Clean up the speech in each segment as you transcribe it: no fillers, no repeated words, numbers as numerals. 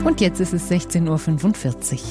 Und jetzt ist es 16:45 Uhr.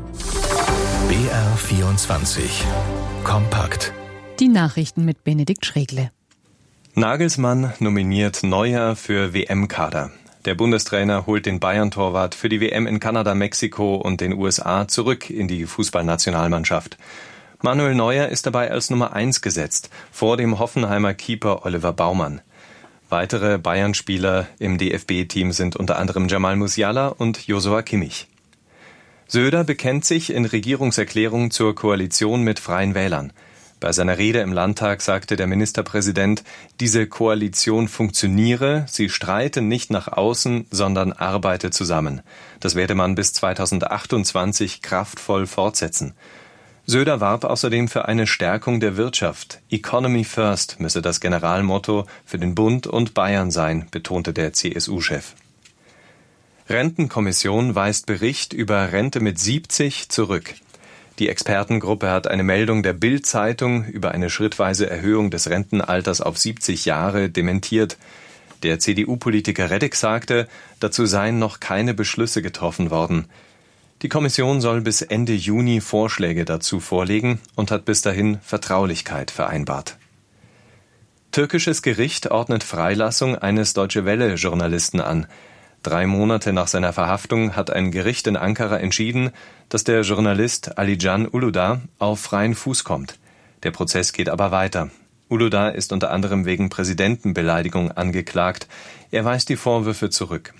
BR24 Kompakt. Die Nachrichten mit Benedikt Schregle. Nagelsmann nominiert Neuer für WM-Kader. Der Bundestrainer holt den Bayern-Torwart für die WM in Kanada, Mexiko und den USA zurück in die Fußballnationalmannschaft. Manuel Neuer ist dabei als Nummer 1 gesetzt, vor dem Hoffenheimer Keeper Oliver Baumann. Weitere Bayern-Spieler im DFB-Team sind unter anderem Jamal Musiala und Joshua Kimmich. Söder bekennt sich in Regierungserklärung zur Koalition mit Freien Wählern. Bei seiner Rede im Landtag sagte der Ministerpräsident, diese Koalition funktioniere, sie streite nicht nach außen, sondern arbeite zusammen. Das werde man bis 2028 kraftvoll fortsetzen. Söder warb außerdem für eine Stärkung der Wirtschaft. Economy First müsse das Generalmotto für den Bund und Bayern sein, betonte der CSU-Chef. Rentenkommission weist Bericht über Rente mit 70 zurück. Die Expertengruppe hat eine Meldung der Bild-Zeitung über eine schrittweise Erhöhung des Rentenalters auf 70 Jahre dementiert. Der CDU-Politiker Redek sagte, dazu seien noch keine Beschlüsse getroffen worden. Die Kommission soll bis Ende Juni Vorschläge dazu vorlegen und hat bis dahin Vertraulichkeit vereinbart. Türkisches Gericht ordnet Freilassung eines Deutsche Welle-Journalisten an. 3 Monate nach seiner Verhaftung hat ein Gericht in Ankara entschieden, dass der Journalist Alican Uludağ auf freien Fuß kommt. Der Prozess geht aber weiter. Uludağ ist unter anderem wegen Präsidentenbeleidigung angeklagt. Er weist die Vorwürfe zurück.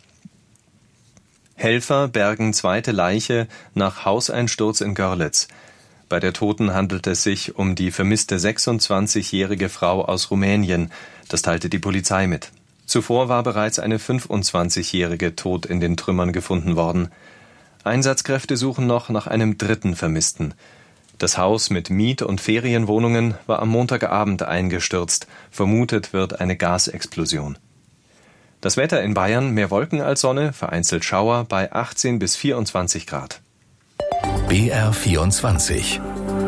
Helfer bergen zweite Leiche nach Hauseinsturz in Görlitz. Bei der Toten handelt es sich um die vermisste 26-jährige Frau aus Rumänien. Das teilte die Polizei mit. Zuvor war bereits eine 25-jährige tot in den Trümmern gefunden worden. Einsatzkräfte suchen noch nach einem dritten Vermissten. Das Haus mit Miet- und Ferienwohnungen war am Montagabend eingestürzt. Vermutet wird eine Gasexplosion. Das Wetter in Bayern, mehr Wolken als Sonne, vereinzelt Schauer bei 18 bis 24 Grad. BR24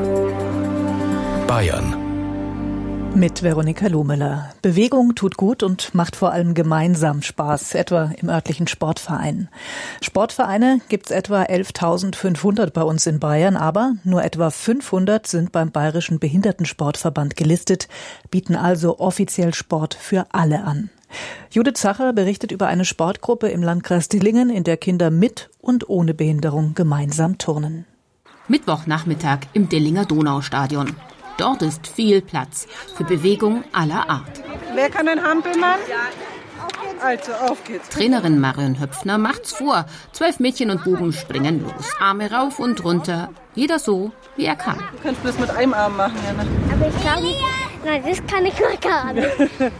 Bayern. Mit Veronika Lohmüller. Bewegung tut gut und macht vor allem gemeinsam Spaß, etwa im örtlichen Sportverein. Sportvereine gibt's etwa 11.500 bei uns in Bayern, aber nur etwa 500 sind beim Bayerischen Behindertensportverband gelistet, bieten also offiziell Sport für alle an. Judith Zacher berichtet über eine Sportgruppe im Landkreis Dillingen, in der Kinder mit und ohne Behinderung gemeinsam turnen. Mittwochnachmittag im Dillinger Donaustadion. Dort ist viel Platz für Bewegung aller Art. Wer kann den Hampelmann? Also, auf geht's. Trainerin Marion Höpfner macht's vor. 12 Mädchen und Buben springen los. Arme rauf und runter. Jeder so, wie er kann. Du kannst das mit einem Arm machen, Jana. Aber ich glaube, nein, das kann ich noch gar nicht.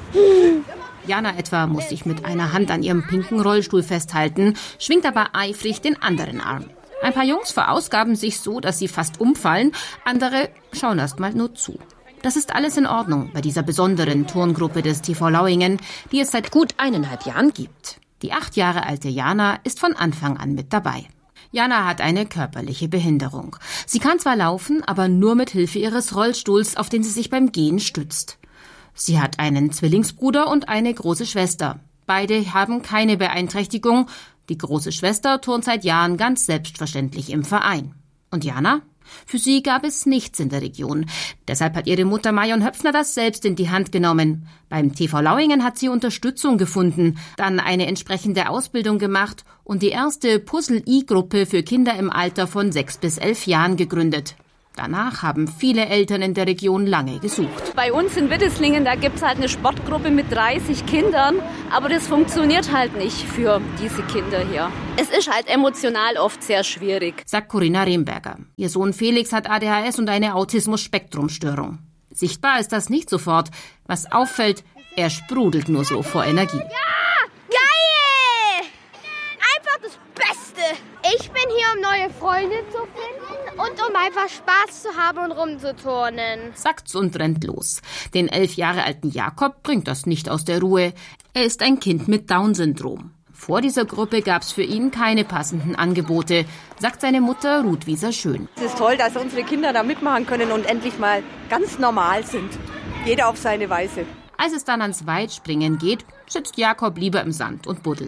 Jana etwa muss sich mit einer Hand an ihrem pinken Rollstuhl festhalten, schwingt aber eifrig den anderen Arm. Ein paar Jungs verausgaben sich so, dass sie fast umfallen, andere schauen erst mal nur zu. Das ist alles in Ordnung bei dieser besonderen Turngruppe des TV Lauingen, die es seit gut 1,5 Jahren gibt. Die 8 Jahre alte Jana ist von Anfang an mit dabei. Jana hat eine körperliche Behinderung. Sie kann zwar laufen, aber nur mit Hilfe ihres Rollstuhls, auf den sie sich beim Gehen stützt. Sie hat einen Zwillingsbruder und eine große Schwester. Beide haben keine Beeinträchtigung. Die große Schwester turnt seit Jahren ganz selbstverständlich im Verein. Und Jana? Für sie gab es nichts in der Region. Deshalb hat ihre Mutter Marion Höpfner das selbst in die Hand genommen. Beim TV Lauingen hat sie Unterstützung gefunden, dann eine entsprechende Ausbildung gemacht und die erste Puzzle-I-Gruppe für Kinder im Alter von 6 bis 11 Jahren gegründet. Danach haben viele Eltern in der Region lange gesucht. Bei uns in Witteslingen, da gibt es halt eine Sportgruppe mit 30 Kindern, aber das funktioniert halt nicht für diese Kinder hier. Es ist halt emotional oft sehr schwierig, sagt Corinna Remberger. Ihr Sohn Felix hat ADHS und eine Autismus-Spektrum-Störung. Sichtbar ist das nicht sofort. Was auffällt, er sprudelt nur so vor Energie. Ja! Geil! Einfach das Beste! Ich bin hier, um neue Freunde zu finden und um einfach Spaß zu haben und rumzuturnen, sagt's und rennt los. Den 11 Jahre alten Jakob bringt das nicht aus der Ruhe. Er ist ein Kind mit Down-Syndrom. Vor dieser Gruppe gab's für ihn keine passenden Angebote, sagt seine Mutter Ruth Wieser-Schön. Es ist toll, dass unsere Kinder da mitmachen können und endlich mal ganz normal sind. Jeder auf seine Weise. Als es dann ans Weitspringen geht, sitzt Jakob lieber im Sand und buddelt.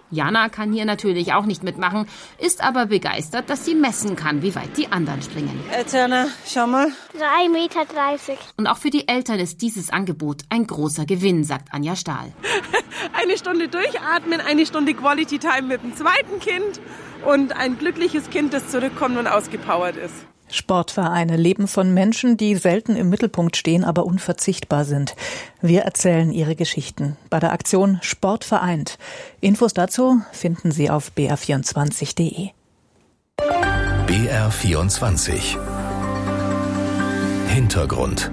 Jana kann hier natürlich auch nicht mitmachen, ist aber begeistert, dass sie messen kann, wie weit die anderen springen. Eterna, schau mal. 3,30 Meter. Und auch für die Eltern ist dieses Angebot ein großer Gewinn, sagt Anja Stahl. Eine Stunde durchatmen, eine Stunde Quality Time mit dem zweiten Kind und ein glückliches Kind, das zurückkommt und ausgepowert ist. Sportvereine leben von Menschen, die selten im Mittelpunkt stehen, aber unverzichtbar sind. Wir erzählen ihre Geschichten bei der Aktion Sport vereint. Infos dazu finden Sie auf br24.de. BR24 Hintergrund.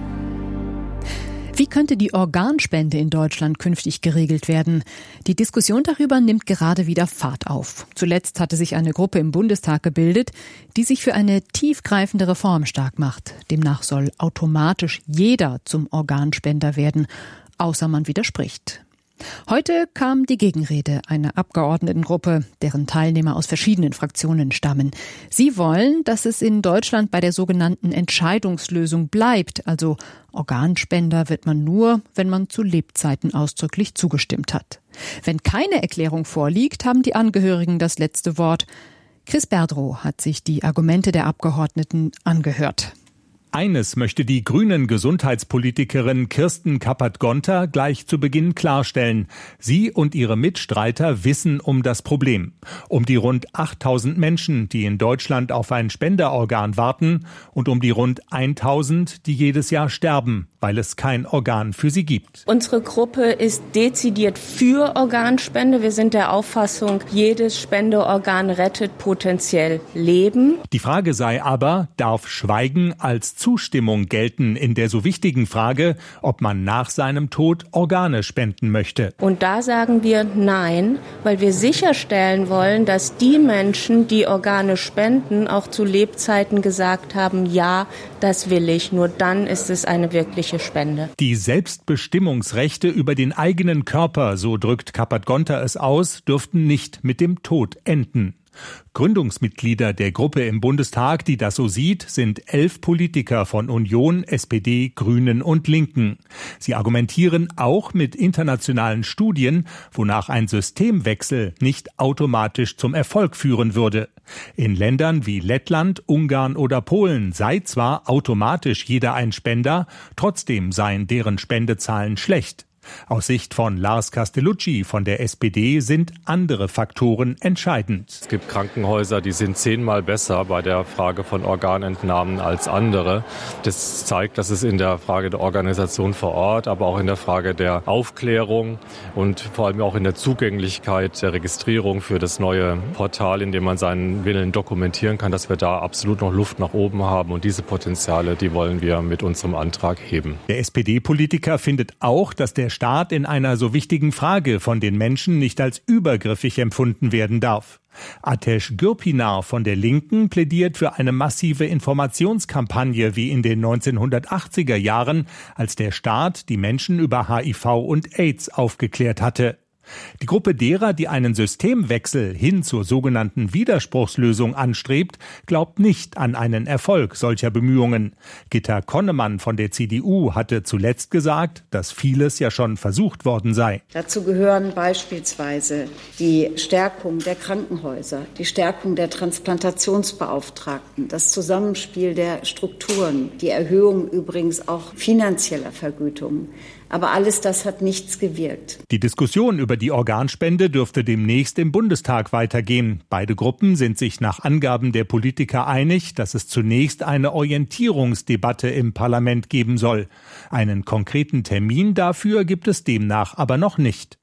Wie könnte die Organspende in Deutschland künftig geregelt werden? Die Diskussion darüber nimmt gerade wieder Fahrt auf. Zuletzt hatte sich eine Gruppe im Bundestag gebildet, die sich für eine tiefgreifende Reform stark macht. Demnach soll automatisch jeder zum Organspender werden, außer man widerspricht. Heute kam die Gegenrede einer Abgeordnetengruppe, deren Teilnehmer aus verschiedenen Fraktionen stammen. Sie wollen, dass es in Deutschland bei der sogenannten Entscheidungslösung bleibt. Also Organspender wird man nur, wenn man zu Lebzeiten ausdrücklich zugestimmt hat. Wenn keine Erklärung vorliegt, haben die Angehörigen das letzte Wort. Chris Berdrow hat sich die Argumente der Abgeordneten angehört. Eines möchte die grünen Gesundheitspolitikerin Kirsten Kappert-Gonter gleich zu Beginn klarstellen. Sie und ihre Mitstreiter wissen um das Problem. Um die rund 8.000 Menschen, die in Deutschland auf ein Spenderorgan warten und um die rund 1.000, die jedes Jahr sterben, weil es kein Organ für sie gibt. Unsere Gruppe ist dezidiert für Organspende. Wir sind der Auffassung, jedes Spendeorgan rettet potenziell Leben. Die Frage sei aber, darf Schweigen als Zustimmung gelten in der so wichtigen Frage, ob man nach seinem Tod Organe spenden möchte? Und da sagen wir nein, weil wir sicherstellen wollen, dass die Menschen, die Organe spenden, auch zu Lebzeiten gesagt haben, ja, das will ich. Nur dann ist es eine wirkliche Spende. Die Selbstbestimmungsrechte über den eigenen Körper, so drückt Kappert-Gonter es aus, dürften nicht mit dem Tod enden. Gründungsmitglieder der Gruppe im Bundestag, die das so sieht, sind 11 Politiker von Union, SPD, Grünen und Linken. Sie argumentieren auch mit internationalen Studien, wonach ein Systemwechsel nicht automatisch zum Erfolg führen würde. In Ländern wie Lettland, Ungarn oder Polen sei zwar automatisch jeder ein Spender, trotzdem seien deren Spendezahlen schlecht. Aus Sicht von Lars Castellucci von der SPD sind andere Faktoren entscheidend. Es gibt Krankenhäuser, die sind 10-mal besser bei der Frage von Organentnahmen als andere. Das zeigt, dass es in der Frage der Organisation vor Ort, aber auch in der Frage der Aufklärung und vor allem auch in der Zugänglichkeit der Registrierung für das neue Portal, in dem man seinen Willen dokumentieren kann, dass wir da absolut noch Luft nach oben haben. Und diese Potenziale, die wollen wir mit unserem Antrag heben. Der SPD-Politiker findet auch, dass der Staat in einer so wichtigen Frage von den Menschen nicht als übergriffig empfunden werden darf. Atesh Gürpinar von der Linken plädiert für eine massive Informationskampagne wie in den 1980er Jahren, als der Staat die Menschen über HIV und AIDS aufgeklärt hatte. Die Gruppe derer, die einen Systemwechsel hin zur sogenannten Widerspruchslösung anstrebt, glaubt nicht an einen Erfolg solcher Bemühungen. Gitta Konnemann von der CDU hatte zuletzt gesagt, dass vieles ja schon versucht worden sei. Dazu gehören beispielsweise die Stärkung der Krankenhäuser, die Stärkung der Transplantationsbeauftragten, das Zusammenspiel der Strukturen, die Erhöhung übrigens auch finanzieller Vergütungen. Aber alles das hat nichts gewirkt. Die Diskussion über die Organspende dürfte demnächst im Bundestag weitergehen. Beide Gruppen sind sich nach Angaben der Politiker einig, dass es zunächst eine Orientierungsdebatte im Parlament geben soll. Einen konkreten Termin dafür gibt es demnach aber noch nicht.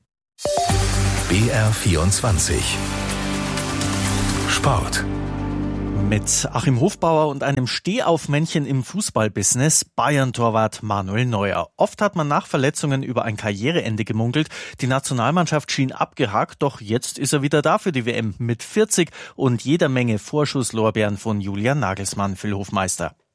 BR24 Sport. Mit Achim Hofbauer und einem Stehaufmännchen im Fußballbusiness, Bayern-Torwart Manuel Neuer. Oft hat man nach Verletzungen über ein Karriereende gemunkelt. Die Nationalmannschaft schien abgehakt, doch jetzt ist er wieder da für die WM mit 40 und jeder Menge Vorschusslorbeeren von Julian Nagelsmann, Phil Hofmeister.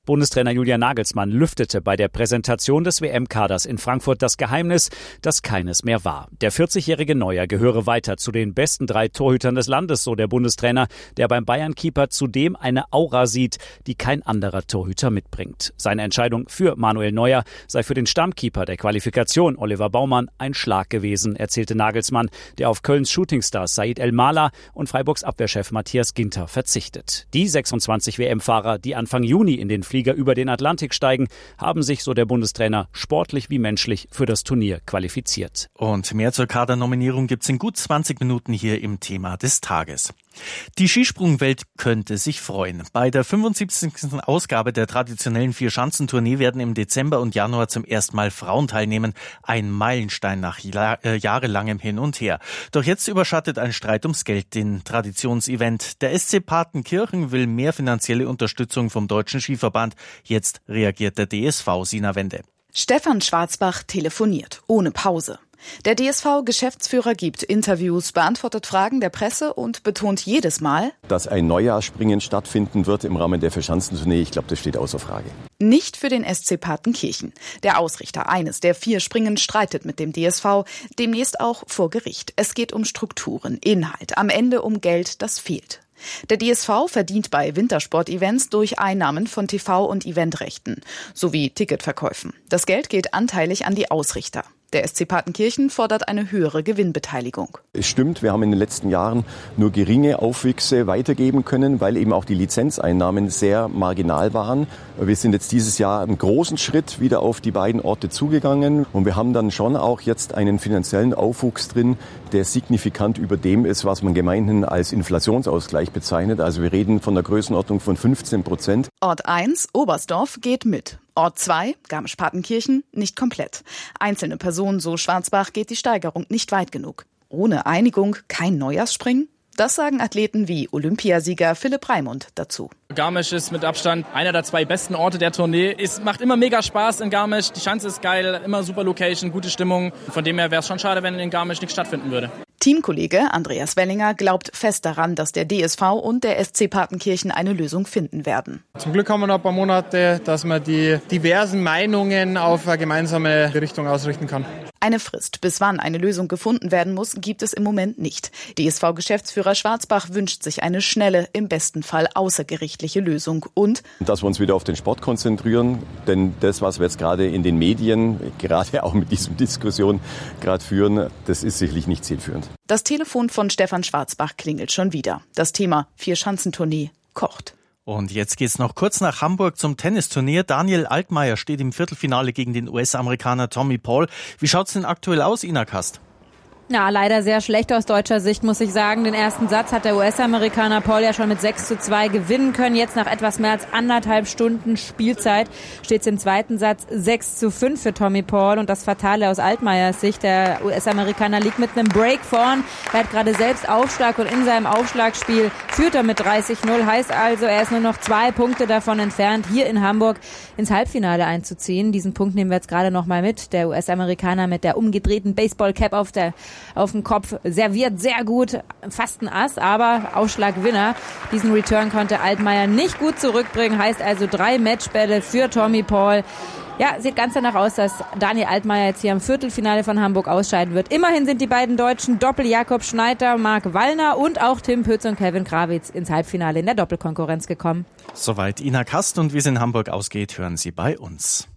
Bundestrainer Julian Nagelsmann lüftete bei der Präsentation des WM-Kaders in Frankfurt das Geheimnis, das keines mehr war. Der 40-jährige Neuer gehöre weiter zu den besten 3 Torhütern des Landes, so der Bundestrainer, der beim Bayern-Keeper zudem eine Aura sieht, die kein anderer Torhüter mitbringt. Seine Entscheidung für Manuel Neuer sei für den Stammkeeper der Qualifikation, Oliver Baumann, ein Schlag gewesen, erzählte Nagelsmann, der auf Kölns Shootingstar Said El-Mala und Freiburgs Abwehrchef Matthias Ginter verzichtet. Die 26 WM-Fahrer, die Anfang Juni in den Flieger über den Atlantik steigen, haben sich, so der Bundestrainer, sportlich wie menschlich für das Turnier qualifiziert. Und mehr zur Kadernominierung gibt's in gut 20 Minuten hier im Thema des Tages. Die Skisprungwelt könnte sich freuen. Bei der 75. Ausgabe der traditionellen Vierschanzentournee werden im Dezember und Januar zum ersten Mal Frauen teilnehmen. Ein Meilenstein nach jahrelangem Hin und Her. Doch jetzt überschattet ein Streit ums Geld den Traditionsevent. Der SC Partenkirchen will mehr finanzielle Unterstützung vom Deutschen Skiverband. Jetzt reagiert der DSV, Sina Wende. Stefan Schwarzbach telefoniert, ohne Pause. Der DSV-Geschäftsführer gibt Interviews, beantwortet Fragen der Presse und betont jedes Mal, dass ein Neujahrsspringen stattfinden wird im Rahmen der Vierschanzentournee. Ich glaube, das steht außer Frage. Nicht für den SC Partenkirchen. Der Ausrichter eines der 4 Springen streitet mit dem DSV, demnächst auch vor Gericht. Es geht um Strukturen, Inhalt, am Ende um Geld, das fehlt. Der DSV verdient bei Wintersport-Events durch Einnahmen von TV- und Eventrechten sowie Ticketverkäufen. Das Geld geht anteilig an die Ausrichter. Der SC Partenkirchen fordert eine höhere Gewinnbeteiligung. Es stimmt, wir haben in den letzten Jahren nur geringe Aufwüchse weitergeben können, weil eben auch die Lizenzeinnahmen sehr marginal waren. Wir sind jetzt dieses Jahr einen großen Schritt wieder auf die beiden Orte zugegangen und wir haben dann schon auch jetzt einen finanziellen Aufwuchs drin, der signifikant über dem ist, was man gemeinhin als Inflationsausgleich bezeichnet. Also wir reden von der Größenordnung von 15%. Ort 1, Oberstdorf, geht mit. Ort 2, Garmisch-Partenkirchen, nicht komplett. Einzelne Personen, so Schwarzbach, geht die Steigerung nicht weit genug. Ohne Einigung kein Neujahrsspringen? Das sagen Athleten wie Olympiasieger Philipp Raimund dazu. Garmisch ist mit Abstand einer der 2 besten Orte der Tournee. Es macht immer mega Spaß in Garmisch. Die Schanze ist geil, immer super Location, gute Stimmung. Von dem her wäre es schon schade, wenn in Garmisch nichts stattfinden würde. Teamkollege Andreas Wellinger glaubt fest daran, dass der DSV und der SC Partenkirchen eine Lösung finden werden. Zum Glück haben wir noch ein paar Monate, dass man die diversen Meinungen auf eine gemeinsame Richtung ausrichten kann. Eine Frist, bis wann eine Lösung gefunden werden muss, gibt es im Moment nicht. DSV-Geschäftsführer Schwarzbach wünscht sich eine schnelle, im besten Fall außergerichtliche Lösung und dass wir uns wieder auf den Sport konzentrieren, denn das, was wir jetzt gerade in den Medien, gerade auch mit dieser Diskussion gerade führen, das ist sicherlich nicht zielführend. Das Telefon von Stefan Schwarzbach klingelt schon wieder. Das Thema Vierschanzentournee kocht. Und jetzt geht's noch kurz nach Hamburg zum Tennisturnier. Daniel Altmaier steht im Viertelfinale gegen den US-Amerikaner Tommy Paul. Wie schaut's denn aktuell aus, Ina Kast? Ja, leider sehr schlecht aus deutscher Sicht, muss ich sagen. Den ersten Satz hat der US-Amerikaner Paul ja schon mit 6:2 gewinnen können. Jetzt nach etwas mehr als 1,5 Stunden Spielzeit steht es im zweiten Satz 6:5 für Tommy Paul. Und das Fatale aus Altmaiers Sicht, der US-Amerikaner liegt mit einem Break vorn. Er hat gerade selbst Aufschlag und in seinem Aufschlagspiel führt er mit 30:0. Heißt also, er ist nur noch 2 Punkte davon entfernt, hier in Hamburg ins Halbfinale einzuziehen. Diesen Punkt nehmen wir jetzt gerade noch mal mit. Der US-Amerikaner mit der umgedrehten Baseball-Cap auf dem Kopf serviert sehr gut, fast ein Ass, aber Aufschlagwinner. Diesen Return konnte Altmaier nicht gut zurückbringen, heißt also 3 Matchbälle für Tommy Paul. Ja, sieht ganz danach aus, dass Daniel Altmaier jetzt hier im Viertelfinale von Hamburg ausscheiden wird. Immerhin sind die beiden Deutschen Doppel Jakob Schneider, Marc Wallner und auch Tim Pütz und Kevin Krawitz ins Halbfinale in der Doppelkonkurrenz gekommen. Soweit Ina Kast und wie es in Hamburg ausgeht, hören Sie bei uns.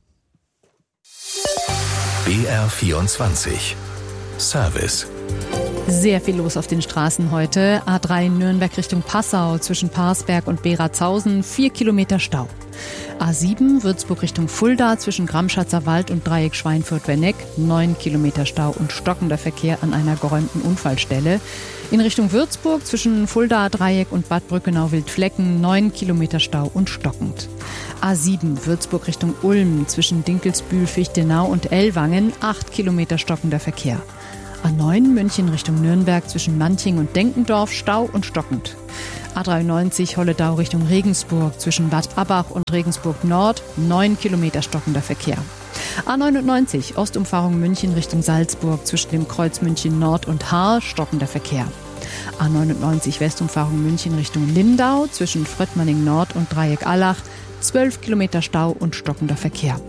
BR24 Service. Sehr viel los auf den Straßen heute. A3 Nürnberg Richtung Passau zwischen Parsberg und Beratshausen, 4 Kilometer Stau. A7 Würzburg Richtung Fulda zwischen Gramschatzer Wald und Dreieck Schweinfurt-Werneck, 9 Kilometer Stau und stockender Verkehr an einer geräumten Unfallstelle. In Richtung Würzburg zwischen Fulda, Dreieck und Bad Brückenau-Wildflecken, 9 Kilometer Stau und stockend. A7 Würzburg Richtung Ulm zwischen Dinkelsbühl, Fichtenau und Ellwangen, 8 Kilometer stockender Verkehr. A9 München Richtung Nürnberg zwischen Manching und Denkendorf, Stau und stockend. A93 Holledau Richtung Regensburg zwischen Bad Abbach und Regensburg Nord, 9 Kilometer stockender Verkehr. A99 Ostumfahrung München Richtung Salzburg zwischen dem Kreuz München Nord und Haar, stockender Verkehr. A99 Westumfahrung München Richtung Lindau zwischen Fröttmanning Nord und Dreieck Allach, 12 Kilometer Stau und stockender Verkehr.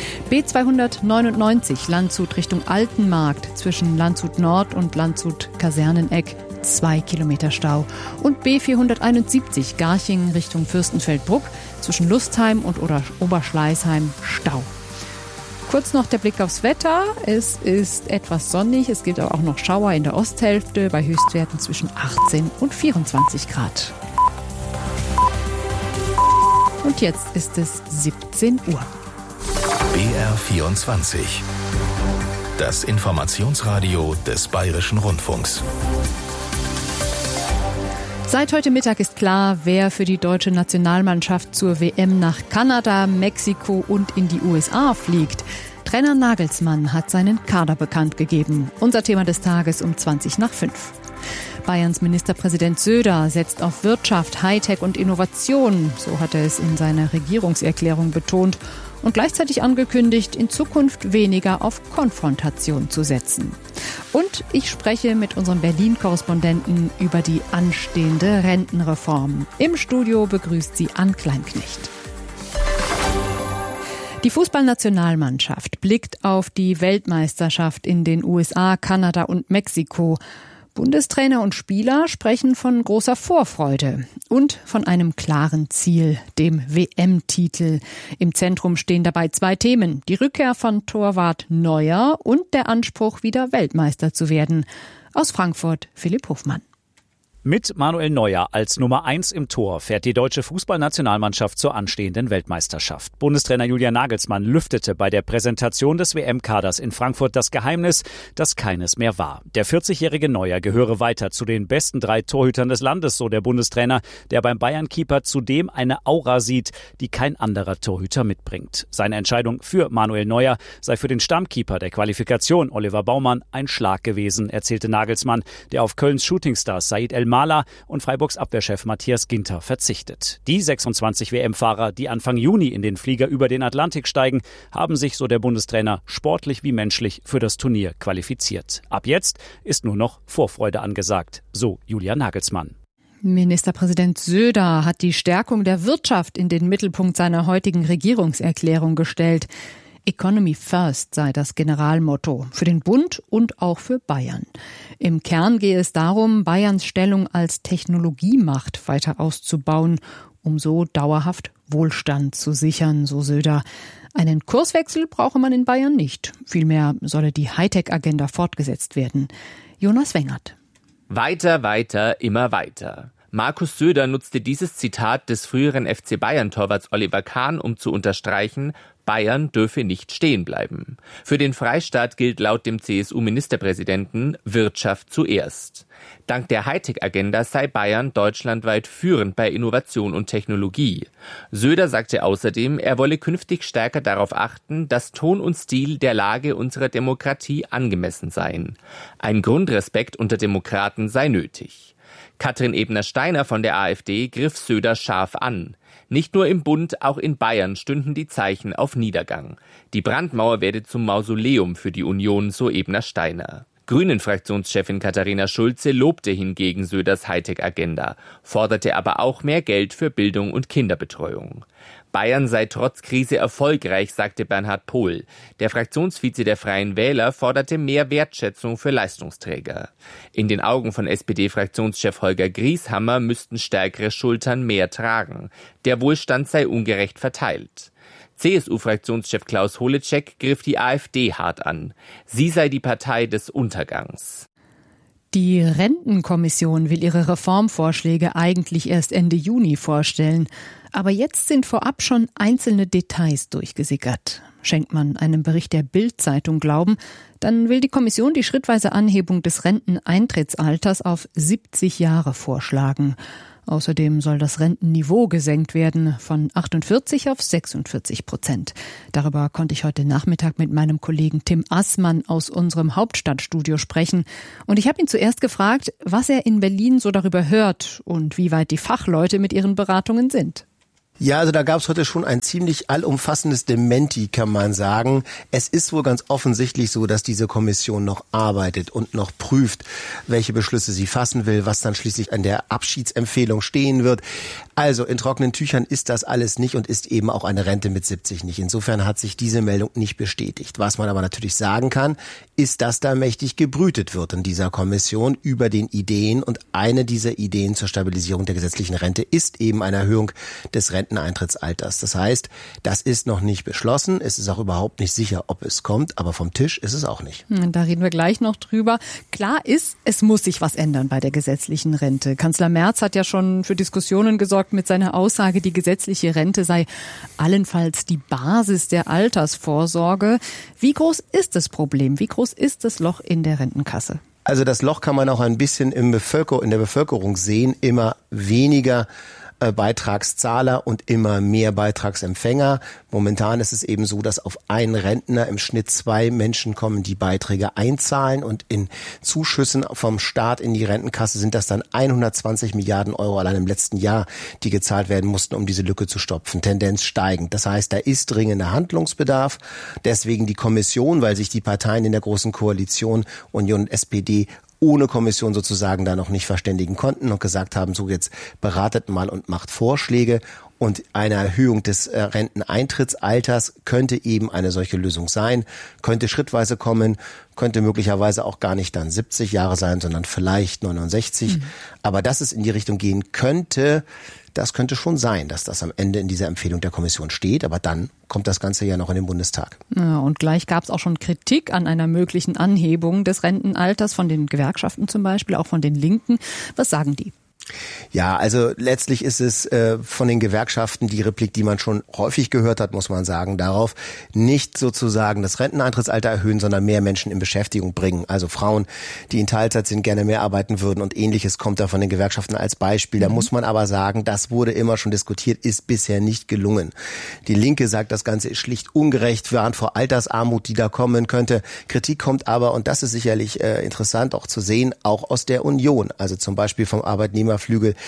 B299 Landshut Richtung Altenmarkt zwischen Landshut Nord und Landshut Kaserneneck 2 Kilometer Stau. Und B471 Garching Richtung Fürstenfeldbruck zwischen Lustheim und Oberschleißheim Stau. Kurz noch der Blick aufs Wetter. Es ist etwas sonnig, es gibt aber auch noch Schauer in der Osthälfte bei Höchstwerten zwischen 18 und 24 Grad. Und jetzt ist es 17 Uhr. BR24. Das Informationsradio des Bayerischen Rundfunks. Seit heute Mittag ist klar, wer für die deutsche Nationalmannschaft zur WM nach Kanada, Mexiko und in die USA fliegt. Trainer Nagelsmann hat seinen Kader bekannt gegeben. Unser Thema des Tages um 5:20. Bayerns Ministerpräsident Söder setzt auf Wirtschaft, Hightech und Innovation. So hat er es in seiner Regierungserklärung betont und gleichzeitig angekündigt, in Zukunft weniger auf Konfrontation zu setzen. Und ich spreche mit unserem Berlin-Korrespondenten über die anstehende Rentenreform. Im Studio begrüßt sie Ann Kleinknecht. Die Fußballnationalmannschaft blickt auf die Weltmeisterschaft in den USA, Kanada und Mexiko. Bundestrainer und Spieler sprechen von großer Vorfreude und von einem klaren Ziel, dem WM-Titel. Im Zentrum stehen dabei 2 Themen: die Rückkehr von Torwart Neuer und der Anspruch, wieder Weltmeister zu werden. Aus Frankfurt Philipp Hofmann. Mit Manuel Neuer als Nummer 1 im Tor fährt die deutsche Fußballnationalmannschaft zur anstehenden Weltmeisterschaft. Bundestrainer Julian Nagelsmann lüftete bei der Präsentation des WM-Kaders in Frankfurt das Geheimnis, das keines mehr war. Der 40-jährige Neuer gehöre weiter zu den besten 3 Torhütern des Landes, so der Bundestrainer, der beim Bayern-Keeper zudem eine Aura sieht, die kein anderer Torhüter mitbringt. Seine Entscheidung für Manuel Neuer sei für den Stammkeeper der Qualifikation, Oliver Baumann, ein Schlag gewesen, erzählte Nagelsmann, der auf Kölns Shootingstar Said El-Mahler und Freiburgs Abwehrchef Matthias Ginter verzichtet. Die 26 WM-Fahrer, die Anfang Juni in den Flieger über den Atlantik steigen, haben sich, so der Bundestrainer, sportlich wie menschlich für das Turnier qualifiziert. Ab jetzt ist nur noch Vorfreude angesagt, so Julian Nagelsmann. Ministerpräsident Söder hat die Stärkung der Wirtschaft in den Mittelpunkt seiner heutigen Regierungserklärung gestellt. Economy First sei das Generalmotto für den Bund und auch für Bayern. Im Kern gehe es darum, Bayerns Stellung als Technologiemacht weiter auszubauen, um so dauerhaft Wohlstand zu sichern, so Söder. Einen Kurswechsel brauche man in Bayern nicht. Vielmehr solle die Hightech-Agenda fortgesetzt werden. Jonas Wengert. Weiter, weiter, immer weiter. Markus Söder nutzte dieses Zitat des früheren FC Bayern-Torwarts Oliver Kahn, um zu unterstreichen, Bayern dürfe nicht stehen bleiben. Für den Freistaat gilt laut dem CSU-Ministerpräsidenten Wirtschaft zuerst. Dank der Hightech-Agenda sei Bayern deutschlandweit führend bei Innovation und Technologie. Söder sagte außerdem, er wolle künftig stärker darauf achten, dass Ton und Stil der Lage unserer Demokratie angemessen seien. Ein Grundrespekt unter Demokraten sei nötig. Katrin Ebner-Steiner von der AfD griff Söder scharf an. Nicht nur im Bund, auch in Bayern stünden die Zeichen auf Niedergang. Die Brandmauer werde zum Mausoleum für die Union, so Ebner-Steiner. Grünen-Fraktionschefin Katharina Schulze lobte hingegen Söders Hightech-Agenda, forderte aber auch mehr Geld für Bildung und Kinderbetreuung. Bayern sei trotz Krise erfolgreich, sagte Bernhard Pohl. Der Fraktionsvize der Freien Wähler forderte mehr Wertschätzung für Leistungsträger. In den Augen von SPD-Fraktionschef Holger Grieshammer müssten stärkere Schultern mehr tragen. Der Wohlstand sei ungerecht verteilt. CSU-Fraktionschef Klaus Holecek griff die AfD hart an. Sie sei die Partei des Untergangs. Die Rentenkommission will ihre Reformvorschläge eigentlich erst Ende Juni vorstellen. Aber jetzt sind vorab schon einzelne Details durchgesickert. Schenkt man einem Bericht der Bild-Zeitung Glauben, dann will die Kommission die schrittweise Anhebung des Renteneintrittsalters auf 70 Jahre vorschlagen. Außerdem soll das Rentenniveau gesenkt werden von 48 auf 46%. Darüber konnte ich heute Nachmittag mit meinem Kollegen Tim Assmann aus unserem Hauptstadtstudio sprechen. Und ich habe ihn zuerst gefragt, was er in Berlin so darüber hört und wie weit die Fachleute mit ihren Beratungen sind. Ja, also da gab es heute schon ein ziemlich allumfassendes Dementi, kann man sagen. Es ist wohl ganz offensichtlich so, dass diese Kommission noch arbeitet und noch prüft, welche Beschlüsse sie fassen will, was dann schließlich an der Abschiedsempfehlung stehen wird. Also in trockenen Tüchern ist das alles nicht und ist eben auch eine Rente mit 70 nicht. Insofern hat sich diese Meldung nicht bestätigt. Was man aber natürlich sagen kann, ist, dass da mächtig gebrütet wird in dieser Kommission über den Ideen. Und eine dieser Ideen zur Stabilisierung der gesetzlichen Rente ist eben eine Erhöhung des Renteneintrittsalters. Das heißt, das ist noch nicht beschlossen. Es ist auch überhaupt nicht sicher, ob es kommt. Aber vom Tisch ist es auch nicht. Da reden wir gleich noch drüber. Klar ist, es muss sich was ändern bei der gesetzlichen Rente. Kanzler Merz hat ja schon für Diskussionen gesorgt mit seiner Aussage, die gesetzliche Rente sei allenfalls die Basis der Altersvorsorge. Wie groß ist das Problem? Wie groß ist das Loch in der Rentenkasse? Also das Loch kann man auch ein bisschen in der Bevölkerung sehen. Immer weniger Beitragszahler und immer mehr Beitragsempfänger. Momentan ist es eben so, dass auf einen Rentner im Schnitt 2 Menschen kommen, die Beiträge einzahlen, und in Zuschüssen vom Staat in die Rentenkasse sind das dann 120 Milliarden Euro allein im letzten Jahr, die gezahlt werden mussten, um diese Lücke zu stopfen. Tendenz steigend. Das heißt, da ist dringender Handlungsbedarf. Deswegen die Kommission, weil sich die Parteien in der Großen Koalition, Union und SPD, ohne Kommission sozusagen da noch nicht verständigen konnten und gesagt haben, so jetzt beratet mal und macht Vorschläge. Und eine Erhöhung des Renteneintrittsalters könnte eben eine solche Lösung sein, könnte schrittweise kommen, könnte möglicherweise auch gar nicht dann 70 Jahre sein, sondern vielleicht 69. Aber dass es in die Richtung gehen könnte, das könnte schon sein, dass das am Ende in dieser Empfehlung der Kommission steht. Aber dann kommt das Ganze ja noch in den Bundestag. Ja, und gleich gab es auch schon Kritik an einer möglichen Anhebung des Rentenalters von den Gewerkschaften zum Beispiel, auch von den Linken. Was sagen die? Ja, also letztlich ist es von den Gewerkschaften die Replik, die man schon häufig gehört hat, muss man sagen, darauf, nicht sozusagen das Renteneintrittsalter erhöhen, sondern mehr Menschen in Beschäftigung bringen. Also Frauen, die in Teilzeit sind, gerne mehr arbeiten würden und Ähnliches kommt da von den Gewerkschaften als Beispiel. Da muss man aber sagen, das wurde immer schon diskutiert, ist bisher nicht gelungen. Die Linke sagt, das Ganze ist schlicht ungerecht, warnt vor Altersarmut, die da kommen könnte. Kritik kommt aber, und das ist sicherlich interessant auch zu sehen, auch aus der Union, also zum Beispiel vom Arbeitnehmerflügel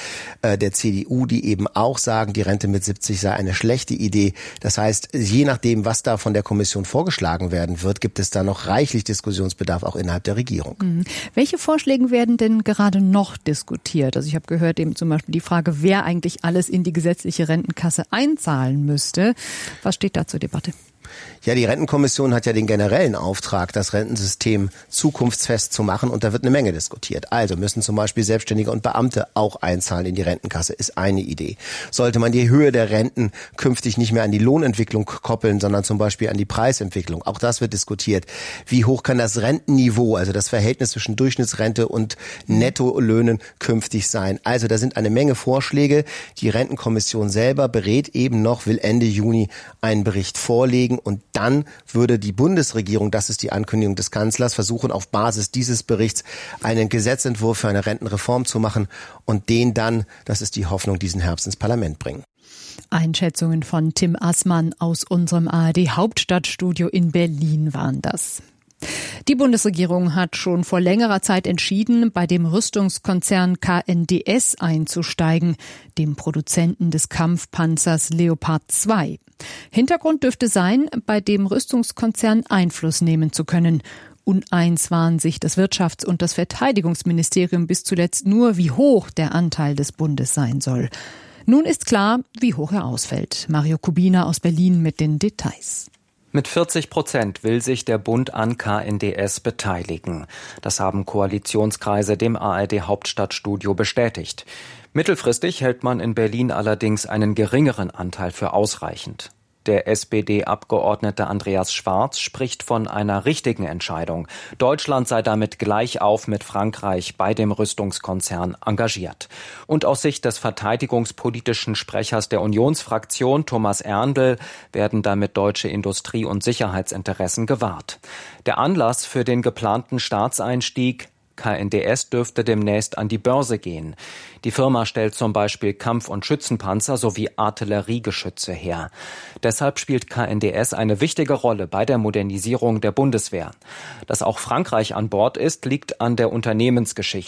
der CDU, die eben auch sagen, die Rente mit 70 sei eine schlechte Idee. Das heißt, je nachdem, was da von der Kommission vorgeschlagen werden wird, gibt es da noch reichlich Diskussionsbedarf auch innerhalb der Regierung. Welche Vorschläge werden denn gerade noch diskutiert? Also ich habe gehört eben zum Beispiel die Frage, wer eigentlich alles in die gesetzliche Rentenkasse einzahlen müsste. Was steht da zur Debatte? Ja, die Rentenkommission hat ja den generellen Auftrag, das Rentensystem zukunftsfest zu machen, und da wird eine Menge diskutiert. Also müssen zum Beispiel Selbstständige und Beamte auch einzahlen in die Rentenkasse, ist eine Idee. Sollte man die Höhe der Renten künftig nicht mehr an die Lohnentwicklung koppeln, sondern zum Beispiel an die Preisentwicklung, auch das wird diskutiert. Wie hoch kann das Rentenniveau, also das Verhältnis zwischen Durchschnittsrente und Nettolöhnen künftig sein? Also da sind eine Menge Vorschläge. Die Rentenkommission selber berät eben noch, will Ende Juni einen Bericht vorlegen, und dann würde die Bundesregierung, das ist die Ankündigung des Kanzlers, versuchen, auf Basis dieses Berichts einen Gesetzentwurf für eine Rentenreform zu machen und den dann, das ist die Hoffnung, diesen Herbst ins Parlament bringen. Einschätzungen von Tim Assmann aus unserem ARD-Hauptstadtstudio in Berlin waren das. Die Bundesregierung hat schon vor längerer Zeit entschieden, bei dem Rüstungskonzern KNDS einzusteigen, dem Produzenten des Kampfpanzers Leopard 2. Hintergrund dürfte sein, bei dem Rüstungskonzern Einfluss nehmen zu können. Uneins waren sich das Wirtschafts- und das Verteidigungsministerium bis zuletzt nur, wie hoch der Anteil des Bundes sein soll. Nun ist klar, wie hoch er ausfällt. Mario Kubina aus Berlin mit den Details. Mit 40% will sich der Bund an KNDS beteiligen. Das haben Koalitionskreise dem ARD-Hauptstadtstudio bestätigt. Mittelfristig hält man in Berlin allerdings einen geringeren Anteil für ausreichend. Der SPD-Abgeordnete Andreas Schwarz spricht von einer richtigen Entscheidung. Deutschland sei damit gleichauf mit Frankreich bei dem Rüstungskonzern engagiert. Und aus Sicht des verteidigungspolitischen Sprechers der Unionsfraktion, Thomas Erndl, werden damit deutsche Industrie- und Sicherheitsinteressen gewahrt. Der Anlass für den geplanten Staatseinstieg: KNDS dürfte demnächst an die Börse gehen. Die Firma stellt zum Beispiel Kampf- und Schützenpanzer sowie Artilleriegeschütze her. Deshalb spielt KNDS eine wichtige Rolle bei der Modernisierung der Bundeswehr. Dass auch Frankreich an Bord ist, liegt an der Unternehmensgeschichte.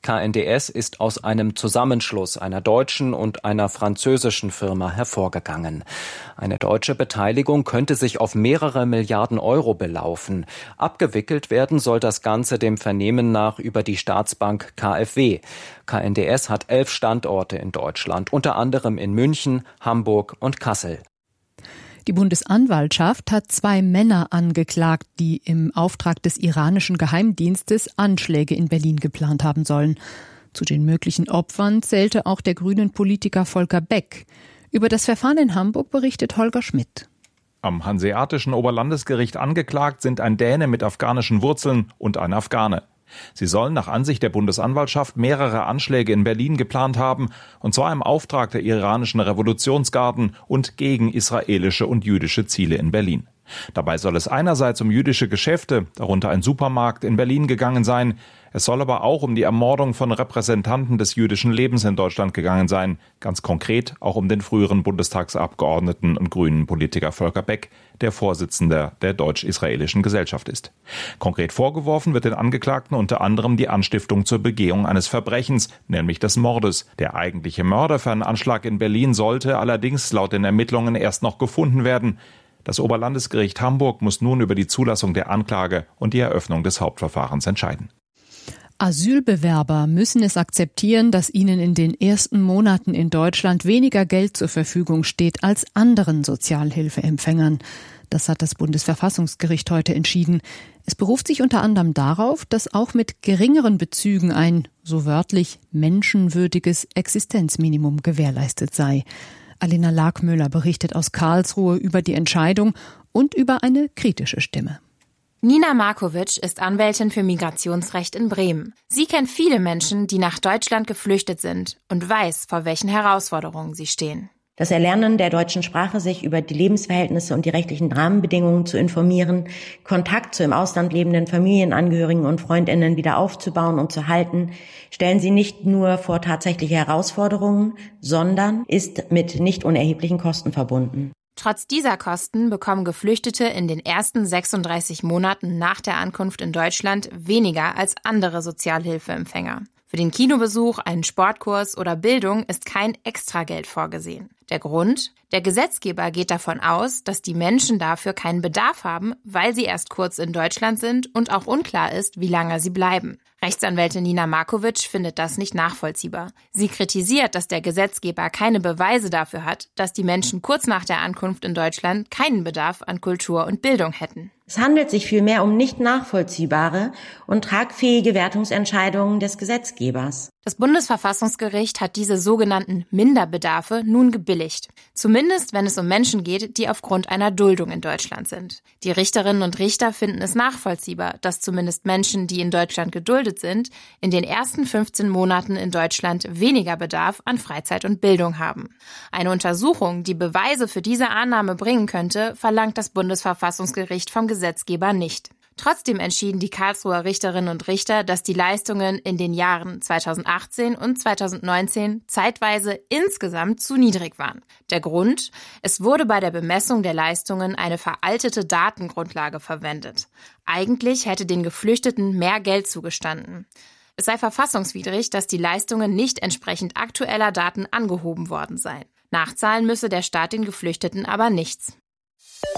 KNDS ist aus einem Zusammenschluss einer deutschen und einer französischen Firma hervorgegangen. Eine deutsche Beteiligung könnte sich auf mehrere Milliarden Euro belaufen. Abgewickelt werden soll das Ganze dem Vernehmen nach über die Staatsbank KfW. KNDS hat 11 Standorte in Deutschland, unter anderem in München, Hamburg und Kassel. Die Bundesanwaltschaft hat 2 Männer angeklagt, die im Auftrag des iranischen Geheimdienstes Anschläge in Berlin geplant haben sollen. Zu den möglichen Opfern zählte auch der grünen Politiker Volker Beck. Über das Verfahren in Hamburg berichtet Holger Schmidt. Am Hanseatischen Oberlandesgericht angeklagt sind ein Däne mit afghanischen Wurzeln und ein Afghane. Sie sollen nach Ansicht der Bundesanwaltschaft mehrere Anschläge in Berlin geplant haben, und zwar im Auftrag der iranischen Revolutionsgarden und gegen israelische und jüdische Ziele in Berlin. Dabei soll es einerseits um jüdische Geschäfte, darunter ein Supermarkt in Berlin, gegangen sein. Es soll aber auch um die Ermordung von Repräsentanten des jüdischen Lebens in Deutschland gegangen sein. Ganz konkret auch um den früheren Bundestagsabgeordneten und grünen Politiker Volker Beck, der Vorsitzender der Deutsch-Israelischen Gesellschaft ist. Konkret vorgeworfen wird den Angeklagten unter anderem die Anstiftung zur Begehung eines Verbrechens, nämlich des Mordes. Der eigentliche Mörder für einen Anschlag in Berlin sollte allerdings laut den Ermittlungen erst noch gefunden werden. Das Oberlandesgericht Hamburg muss nun über die Zulassung der Anklage und die Eröffnung des Hauptverfahrens entscheiden. Asylbewerber müssen es akzeptieren, dass ihnen in den ersten Monaten in Deutschland weniger Geld zur Verfügung steht als anderen Sozialhilfeempfängern. Das hat das Bundesverfassungsgericht heute entschieden. Es beruft sich unter anderem darauf, dass auch mit geringeren Bezügen ein, so wörtlich, menschenwürdiges Existenzminimum gewährleistet sei. Alena Lagmöller berichtet aus Karlsruhe über die Entscheidung und über eine kritische Stimme. Nina Markovic ist Anwältin für Migrationsrecht in Bremen. Sie kennt viele Menschen, die nach Deutschland geflüchtet sind und weiß, vor welchen Herausforderungen sie stehen. Das Erlernen der deutschen Sprache, sich über die Lebensverhältnisse und die rechtlichen Rahmenbedingungen zu informieren, Kontakt zu im Ausland lebenden Familienangehörigen und FreundInnen wieder aufzubauen und zu halten, stellen sie nicht nur vor tatsächliche Herausforderungen, sondern ist mit nicht unerheblichen Kosten verbunden. Trotz dieser Kosten bekommen Geflüchtete in den ersten 36 Monaten nach der Ankunft in Deutschland weniger als andere Sozialhilfeempfänger. Für den Kinobesuch, einen Sportkurs oder Bildung ist kein Extrageld vorgesehen. Der Grund? Der Gesetzgeber geht davon aus, dass die Menschen dafür keinen Bedarf haben, weil sie erst kurz in Deutschland sind und auch unklar ist, wie lange sie bleiben. Rechtsanwältin Nina Markovic findet das nicht nachvollziehbar. Sie kritisiert, dass der Gesetzgeber keine Beweise dafür hat, dass die Menschen kurz nach der Ankunft in Deutschland keinen Bedarf an Kultur und Bildung hätten. Es handelt sich vielmehr um nicht nachvollziehbare und tragfähige Wertungsentscheidungen des Gesetzgebers. Das Bundesverfassungsgericht hat diese sogenannten Minderbedarfe nun gebilligt. Zumindest, wenn es um Menschen geht, die aufgrund einer Duldung in Deutschland sind. Die Richterinnen und Richter finden es nachvollziehbar, dass zumindest Menschen, die in Deutschland geduldet sind, in den ersten 15 Monaten in Deutschland weniger Bedarf an Freizeit und Bildung haben. Eine Untersuchung, die Beweise für diese Annahme bringen könnte, verlangt das Bundesverfassungsgericht vom Gesetzgeber nicht. Trotzdem entschieden die Karlsruher Richterinnen und Richter, dass die Leistungen in den Jahren 2018 und 2019 zeitweise insgesamt zu niedrig waren. Der Grund? Es wurde bei der Bemessung der Leistungen eine veraltete Datengrundlage verwendet. Eigentlich hätte den Geflüchteten mehr Geld zugestanden. Es sei verfassungswidrig, dass die Leistungen nicht entsprechend aktueller Daten angehoben worden seien. Nachzahlen müsse der Staat den Geflüchteten aber nichts.